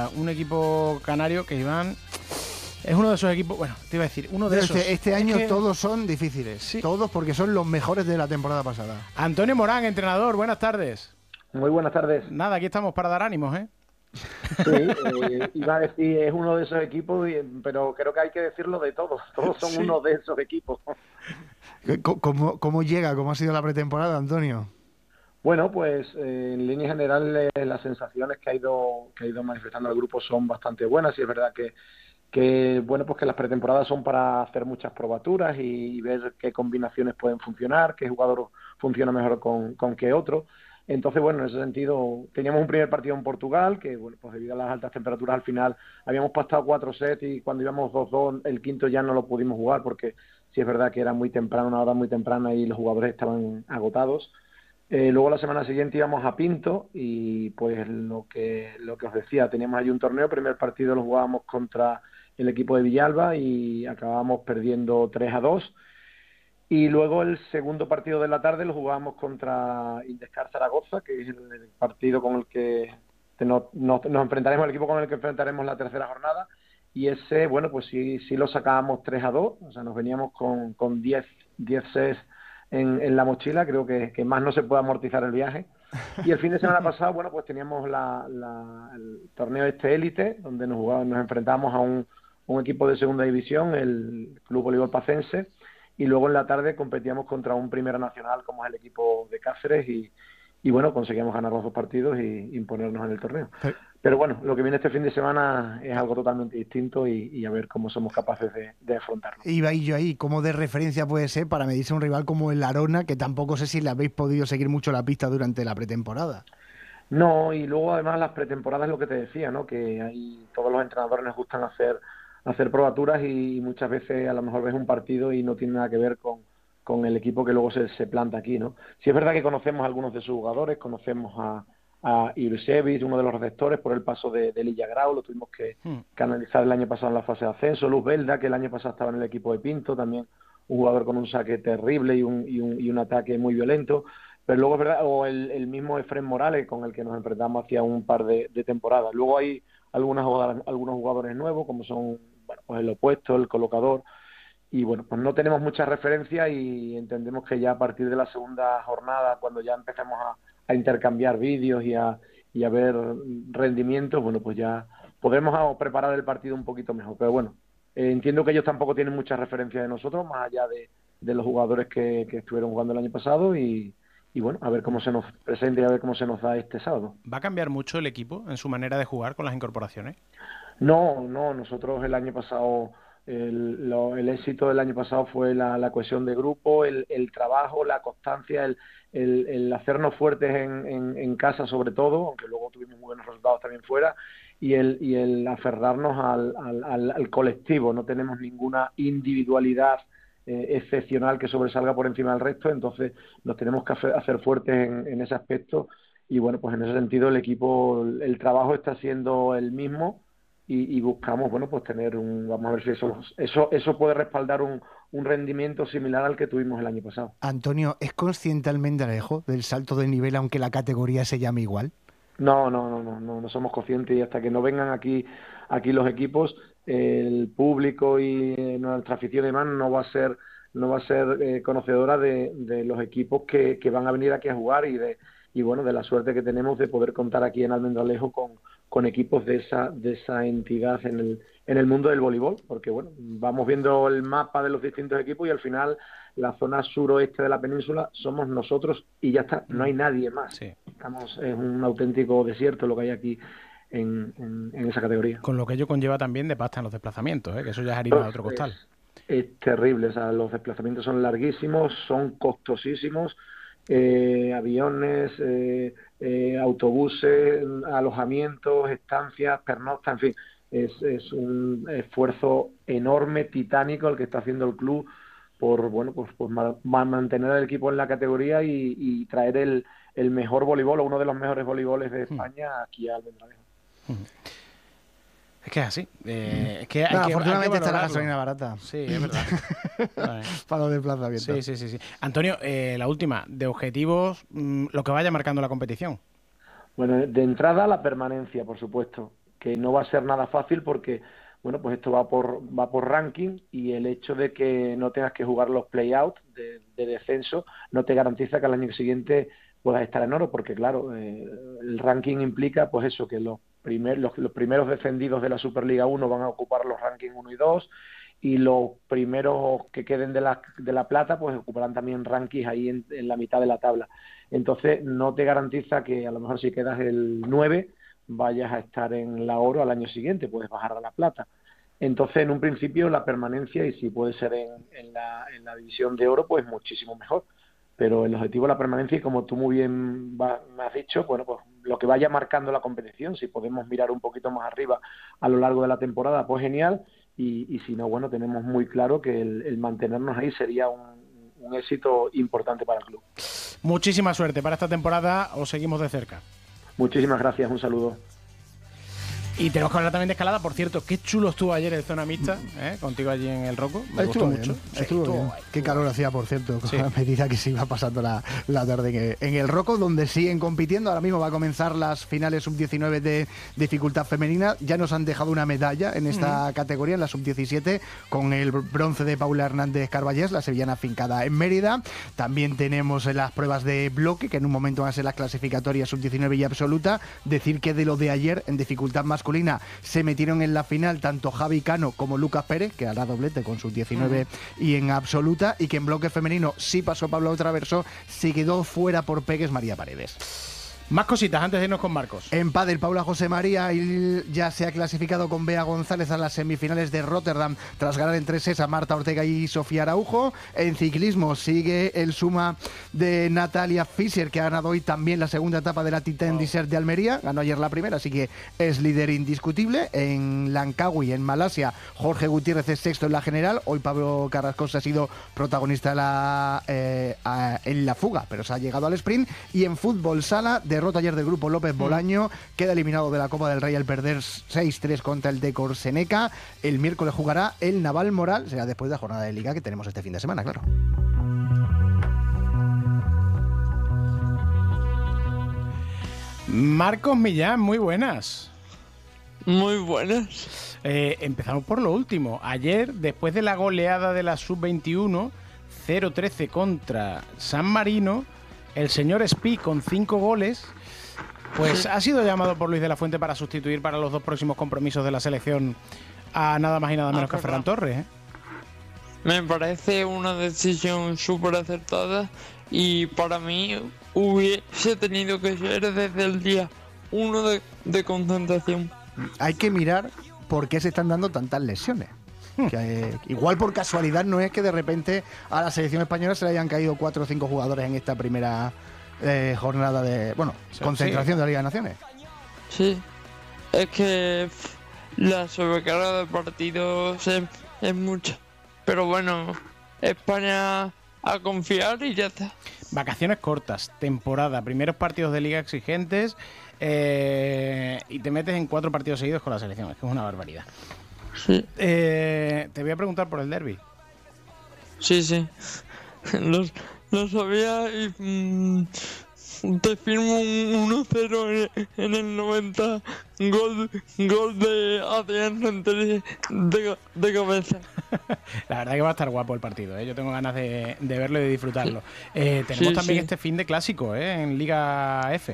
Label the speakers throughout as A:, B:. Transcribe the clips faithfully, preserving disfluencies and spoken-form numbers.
A: contra un equipo canario que Iván es uno de esos equipos, bueno, te iba a decir, uno de
B: este,
A: esos.
B: Este año
A: es que...
B: todos son difíciles, sí. Todos porque son los mejores de la temporada pasada.
A: Antonio Morán, entrenador, buenas tardes.
C: Muy buenas tardes.
A: Nada, aquí estamos para dar ánimos, ¿eh?
C: Sí, eh, iba a decir, es uno de esos equipos, pero creo que hay que decirlo de todos. Todos son sí. uno de esos equipos.
B: ¿Cómo, ¿Cómo llega? ¿Cómo ha sido la pretemporada, Antonio?
C: Bueno, pues eh, en línea general eh, las sensaciones que ha ido que ha ido manifestando el grupo son bastante buenas y es verdad que, que bueno pues que las pretemporadas son para hacer muchas probaturas y, y ver qué combinaciones pueden funcionar, qué jugador funciona mejor con, con qué otro. Entonces, bueno, en ese sentido, teníamos un primer partido en Portugal, que, bueno, pues debido a las altas temperaturas al final habíamos pactado cuatro sets y cuando íbamos dos dos, el quinto ya no lo pudimos jugar porque sí es verdad que era muy temprano, una hora muy temprana y los jugadores estaban agotados. Eh, luego la semana siguiente íbamos a Pinto y pues lo que lo que os decía, teníamos ahí un torneo, el primer partido lo jugábamos contra el equipo de Villalba y acabábamos perdiendo tres a dos. Y luego el segundo partido de la tarde lo jugábamos contra Indescar Zaragoza, que es el partido con el que nos, nos, nos enfrentaremos, el equipo con el que enfrentaremos la tercera jornada. Y ese, bueno, pues sí, sí lo sacábamos tres a dos, o sea, nos veníamos con, con diez sets en, en la mochila, creo que, que más no se puede amortizar el viaje. Y el fin de semana pasado, bueno, pues teníamos la, la, el torneo este élite, donde nos, jugábamos, nos enfrentábamos a un, un equipo de segunda división, el Club Voleibol Pacense, y luego en la tarde competíamos contra un Primera Nacional como es el equipo de Cáceres y, y bueno, conseguíamos ganar los dos partidos y imponernos en el torneo. Pero, Pero bueno, lo que viene este fin de semana es algo totalmente distinto y, y a ver cómo somos capaces de, de afrontarlo.
B: Iba y yo ahí, ¿cómo de referencia puede ser para medirse a un rival como el Arona, que tampoco sé si le habéis podido seguir mucho la pista durante la pretemporada?
C: No, y luego además las pretemporadas, lo que te decía, ¿no? Que ahí todos los entrenadores les gustan hacer hacer probaturas y muchas veces a lo mejor ves un partido y no tiene nada que ver con, con el equipo que luego se, se planta aquí, ¿no? Sí es verdad que conocemos a algunos de sus jugadores, conocemos a, a Ibrusevich, uno de los receptores, por el paso de, de Lilla Grau, lo tuvimos que, hmm. que analizar el año pasado en la fase de ascenso, Luz Belda, que el año pasado estaba en el equipo de Pinto, también un jugador con un saque terrible y un, y un, y un ataque muy violento, pero luego es verdad, o el, el mismo Efren Morales con el que nos enfrentamos hacía un par de, de temporadas. Luego hay algunas jugadoras, algunos jugadores nuevos, como son bueno, pues el opuesto, el colocador, y bueno, pues no tenemos mucha referencia y entendemos que ya a partir de la segunda jornada, cuando ya empezamos a, a intercambiar vídeos y a, y a ver rendimientos, bueno, pues ya podremos preparar el partido un poquito mejor. Pero bueno, eh, entiendo que ellos tampoco tienen mucha referencia de nosotros, más allá de, de los jugadores que, que estuvieron jugando el año pasado y, y bueno, a ver cómo se nos presenta y a ver cómo se nos da este sábado.
A: ¿Va a cambiar mucho el equipo en su manera de jugar con las incorporaciones?
C: No, no, nosotros el año pasado, el, lo, el éxito del año pasado fue la, la cohesión de grupo, el, el trabajo, la constancia, el, el, el hacernos fuertes en, en, en casa sobre todo, aunque luego tuvimos muy buenos resultados también fuera, y el, y el aferrarnos al, al, al, al colectivo. No tenemos ninguna individualidad eh, excepcional que sobresalga por encima del resto, entonces nos tenemos que hacer, hacer fuertes en, en ese aspecto y bueno, pues en ese sentido el equipo, el, el trabajo está siendo el mismo. Y, y buscamos, bueno, pues tener un, vamos a ver si eso eso eso puede respaldar un, un rendimiento similar al que tuvimos el año pasado.
B: Antonio, ¿es consciente Almendralejo del salto de nivel aunque la categoría se llame igual?
C: No, no, no, no, no, no somos conscientes y hasta que no vengan aquí aquí los equipos, el público y nuestra afición y demás no va a ser no va a ser eh, conocedora de, de los equipos que, que van a venir aquí a jugar y de y bueno, de la suerte que tenemos de poder contar aquí en Almendralejo con con equipos de esa de esa entidad en el en el mundo del voleibol, porque bueno, vamos viendo el mapa de los distintos equipos y al final la zona suroeste de la península somos nosotros y ya está, no hay nadie más.
A: Sí.
C: Estamos es un auténtico desierto lo que hay aquí en, en, en esa categoría.
A: Con lo que ello conlleva también de pasta en los desplazamientos, ¿eh? Que eso ya es harina de otro costal.
C: Es, es terrible, o sea, los desplazamientos son larguísimos, son costosísimos. Eh, aviones, eh, eh, autobuses, alojamientos, estancias, pernoctas, en fin, es, es un esfuerzo enorme, titánico el que está haciendo el club por bueno pues, pues mantener al equipo en la categoría y, y traer el, el mejor voleibol o uno de los mejores voleiboles de España aquí a Almendralejo.
A: Es que es así. Eh, es que hay
B: no,
A: que,
B: afortunadamente
A: hay que
B: está la gasolina barata.
A: Sí, es verdad. Vale.
B: Para los desplazamientos.
A: Sí, sí, sí, sí. Antonio, eh, la última, de objetivos, mmm, lo que vaya marcando la competición.
C: Bueno, de entrada la permanencia, por supuesto. que no va a ser nada fácil porque, bueno, pues esto va por va por ranking y el hecho de que no tengas que jugar los play-out de, de descenso no te garantiza que al año siguiente puedas estar en oro, porque claro, eh, el ranking implica pues eso, que los, primer, los, los primeros descendidos de la Superliga uno van a ocupar los rankings uno y dos, y los primeros que queden de la, de la plata pues ocuparán también rankings ahí en, en la mitad de la tabla. Entonces no te garantiza que a lo mejor si quedas el nueve vayas a estar en la oro al año siguiente, puedes bajar a la plata. Entonces en un principio la permanencia, y si puede ser en, en, la, en la división de oro, pues muchísimo mejor. Pero el objetivo es la permanencia y como tú muy bien va, me has dicho, bueno, pues lo que vaya marcando la competición, si podemos mirar un poquito más arriba a lo largo de la temporada, pues genial, y, y si no, bueno, tenemos muy claro que el, el mantenernos ahí sería un, un éxito importante para el club.
A: Muchísima suerte para esta temporada, os seguimos de cerca.
C: Muchísimas gracias, un saludo.
A: Y tenemos que hablar también de escalada, por cierto, qué chulo estuvo ayer el Zona Mixta, ¿eh? Contigo allí en el Roco, me
B: estuvo
A: gustó
B: bien,
A: mucho.
B: Sí, estuvo
A: estuvo
B: bien.
A: guay,
B: Qué calor guay. Hacía, por cierto,
A: sí.
B: a medida que se iba pasando la, la tarde en el, en el Roco, donde siguen compitiendo. Ahora mismo va a comenzar las finales sub diecinueve de dificultad femenina. Ya nos han dejado una medalla en esta uh-huh. categoría, en la sub diecisiete, con el bronce de Paula Hernández Carballés, la sevillana afincada en Mérida. También tenemos las pruebas de bloque, que en un momento van a ser las clasificatorias sub diecinueve y absoluta. Decir que de lo de ayer, en dificultad masculina, se metieron en la final tanto Javi Cano como Lucas Pérez, que hará doblete con sus diecinueve uh-huh. y en absoluta, y que en bloque femenino sí pasó Pablo Traverso, se quedó fuera por pegues María Paredes.
A: Más cositas antes de irnos con Marcos.
B: En pádel, Paula José María ya se ha clasificado con Bea González a las semifinales de Rotterdam tras ganar en tres sets a Marta Ortega y Sofía Araujo. En ciclismo sigue el suma de Natalia Fischer, que ha ganado hoy también la segunda etapa de la Titan wow. Desert de Almería. Ganó ayer la primera, así que es líder indiscutible. En Langkawi, en Malasia, Jorge Gutiérrez es sexto en la general. Hoy Pablo Carrascosa ha sido protagonista de la, eh, a, en la fuga, pero se ha llegado al sprint. Y en fútbol sala, de derrota ayer del grupo López Bolaño, queda eliminado de la Copa del Rey al perder seis tres contra el de Corseneca. El miércoles jugará el Naval Moral, será después de la jornada de Liga que tenemos este fin de semana, claro.
A: Marcos Millán, muy buenas.
D: Muy buenas.
A: Eh, empezamos por lo último. Ayer, después de la goleada de la sub veintiuno, cero trece contra San Marino, el señor Espí, con cinco goles, pues sí. ha sido llamado por Luis de la Fuente para sustituir para los dos próximos compromisos de la selección a nada más y nada menos ah, que a Ferran Torres, ¿eh?
D: Me parece una decisión súper acertada y para mí hubiese tenido que ser desde el día uno de, de concentración.
B: Hay que mirar por qué se están dando tantas lesiones. Que, eh, igual por casualidad no es que de repente a la selección española se le hayan caído cuatro o cinco jugadores en esta primera eh, jornada de, bueno, sí, concentración sí. de la Liga de Naciones.
D: Sí, es que la sobrecarga de partidos es, es mucha, pero bueno, España a confiar y ya está.
A: Vacaciones cortas, temporada, primeros partidos de Liga exigentes eh, y te metes en cuatro partidos seguidos con la selección, es que es una barbaridad.
D: Sí.
A: Eh, te voy a preguntar por el derbi.
D: Sí, sí. Lo, lo sabía y mmm, te firmo un uno cero en, en el noventa. Gol, gol de Adrián Rentería de, de cabeza.
A: La verdad que va a estar guapo el partido, ¿eh? Yo tengo ganas de, de verlo y de disfrutarlo. Eh, tenemos sí, también sí. este fin de clásico, ¿eh? En Liga F.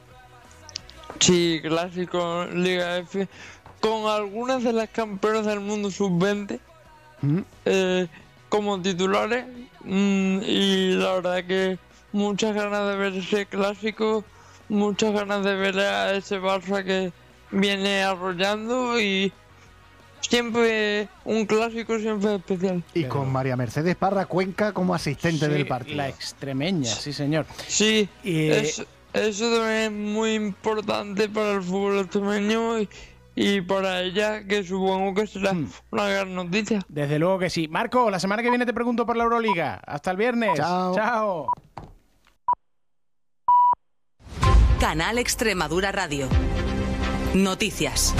D: Sí, clásico Liga F. Con algunas de las campeonas del mundo sub veinte ¿Mm? eh, como titulares mm, y la verdad que muchas ganas de ver ese clásico, muchas ganas de ver a ese Barça que viene arrollando y siempre un clásico siempre especial.
B: Y con María Mercedes Parra Cuenca como asistente
A: sí,
B: del partido.
A: La extremeña, sí señor.
D: Sí,
A: y...
D: eso, eso también es muy importante para el fútbol extremeño y Y para ella, que supongo que será hmm. una gran noticia.
A: Desde luego que sí. Marco, la semana que viene te pregunto por la Euroliga. Hasta el viernes.
B: Chao.
A: Chao.
E: Canal Extremadura Radio. Noticias.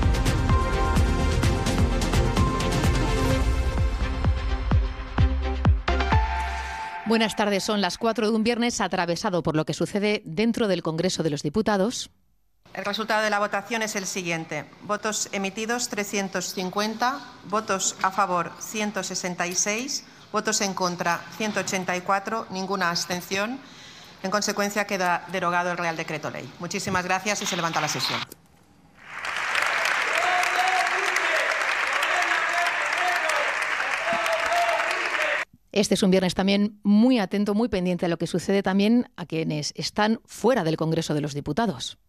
F: Buenas tardes, son las cuatro de un viernes atravesado por lo que sucede dentro del Congreso de los Diputados.
G: El resultado de la votación es el siguiente. Votos emitidos trescientos cincuenta, votos a favor ciento sesenta y seis, votos en contra ciento ochenta y cuatro, ninguna abstención. En consecuencia, queda derogado el Real Decreto Ley. Muchísimas gracias y se levanta la sesión.
F: Este es un viernes también muy atento, muy pendiente a lo que sucede también a quienes están fuera del Congreso de los Diputados.